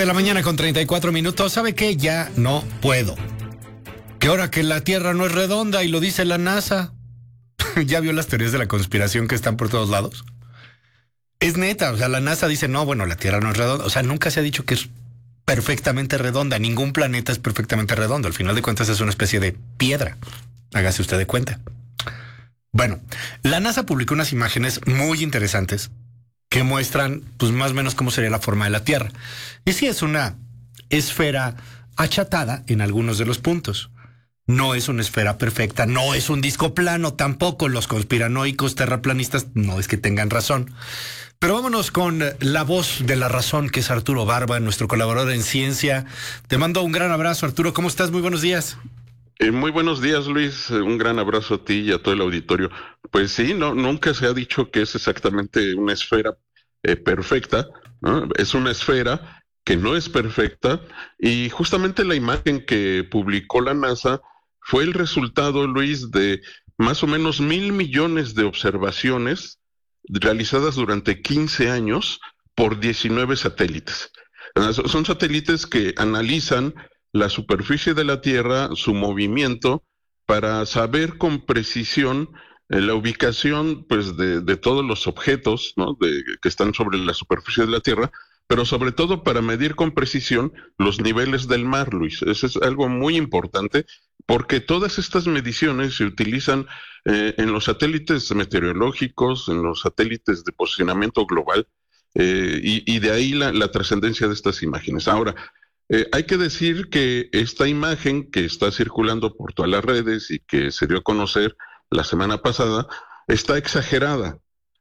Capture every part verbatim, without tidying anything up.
de la mañana con treinta y cuatro minutos. ¿Sabe qué? Ya no puedo. Que ahora que la Tierra no es redonda y lo dice la NASA. ¿Ya vio las teorías de la conspiración que están por todos lados? Es neta, o sea, la NASA dice, no, bueno, la Tierra no es redonda. O sea, nunca se ha dicho que es perfectamente redonda. Ningún planeta es perfectamente redondo. Al final de cuentas es una especie de piedra. Hágase usted de cuenta. Bueno, la NASA publicó unas imágenes muy interesantes que muestran, pues, más o menos cómo sería la forma de la Tierra. Y sí, es una esfera achatada en algunos de los puntos. No es una esfera perfecta, no es un disco plano tampoco. Los conspiranoicos terraplanistas no es que tengan razón. Pero vámonos con la voz de la razón, que es Arturo Barba, nuestro colaborador en ciencia. Te mando un gran abrazo, Arturo. ¿Cómo estás? Muy buenos días. Eh, muy buenos días, Luis. Eh, un gran abrazo a ti y a todo el auditorio. Pues sí, no, nunca se ha dicho que es exactamente una esfera eh, perfecta, ¿no? Es una esfera que no es perfecta, y justamente la imagen que publicó la NASA fue el resultado, Luis, de más o menos mil millones de observaciones realizadas durante quince años por diecinueve satélites. Son satélites que analizan la superficie de la Tierra, su movimiento, para saber con precisión eh, la ubicación, pues, de, de todos los objetos, ¿no?, de, que están sobre la superficie de la Tierra, pero sobre todo para medir con precisión los niveles del mar, Luis. Eso es algo muy importante, porque todas estas mediciones se utilizan eh, en los satélites meteorológicos, en los satélites de posicionamiento global, eh, y, y de ahí la, la trascendencia de estas imágenes. Ahora, eh, hay que decir que esta imagen que está circulando por todas las redes y que se dio a conocer la semana pasada, está exagerada.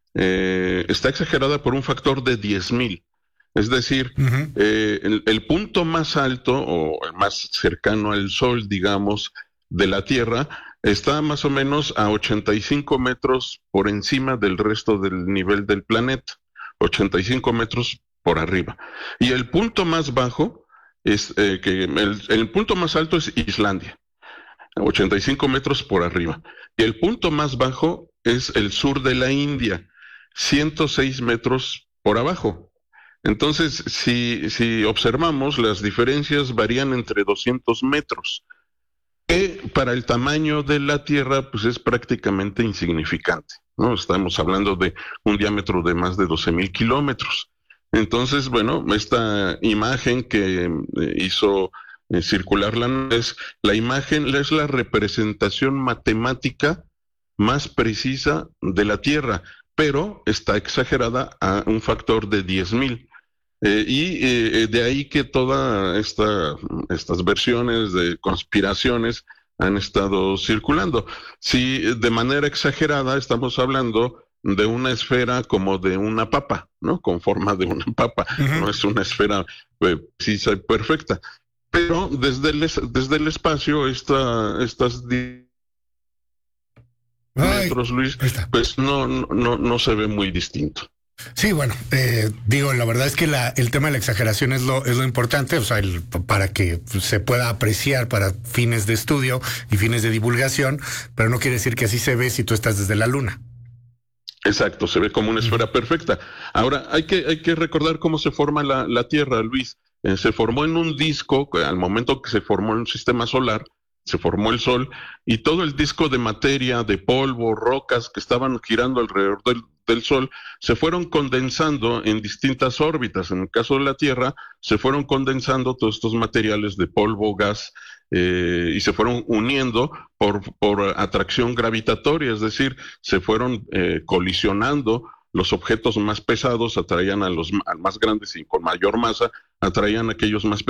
Eh, está exagerada por un factor de diez mil. Es decir, uh-huh. eh, el, el punto más alto o el más cercano al Sol, digamos, de la Tierra, está más o menos a ochenta y cinco metros por encima del resto del nivel del planeta, ochenta y cinco metros por arriba. Y el punto más bajo, es eh, que el, el punto más alto es Islandia, ochenta y cinco metros por arriba. Y el punto más bajo es el sur de la India, ciento seis metros por abajo. Entonces, si, si observamos, las diferencias varían entre doscientos metros, que para el tamaño de la Tierra, pues es prácticamente insignificante, ¿no? Estamos hablando de un diámetro de más de doce mil kilómetros. Entonces, bueno, esta imagen que eh, hizo eh, circular la, es, la imagen es la representación matemática más precisa de la Tierra, pero está exagerada a un factor de diez mil. Eh, y eh, de ahí que todas esta, estas versiones de conspiraciones han estado circulando. Si de manera exagerada estamos hablando de una esfera como de una papa, ¿no? Con forma de una papa. Uh-huh. No es una esfera eh, precisa y perfecta. Pero desde el, desde el espacio, esta, estas metros, Luis, pues no, no, no se ve muy distinto. Sí, bueno, eh, digo, la verdad es que la, el tema de la exageración es lo, es lo importante, o sea, el, para que se pueda apreciar para fines de estudio y fines de divulgación, pero no quiere decir que así se ve si tú estás desde la Luna. Exacto, se ve como una esfera perfecta. Ahora, hay que, hay que recordar cómo se forma la, la Tierra, Luis. Eh, se formó en un disco, al momento que se formó en un sistema solar, se formó el Sol, y todo el disco de materia, de polvo, rocas que estaban girando alrededor del, del Sol, se fueron condensando en distintas órbitas. En el caso de la Tierra, se fueron condensando todos estos materiales de polvo, gas, eh, y se fueron uniendo por, por atracción gravitatoria, es decir, se fueron eh, colisionando. Los objetos más pesados atraían a los a más grandes y con mayor masa, atraían a aquellos más pesados.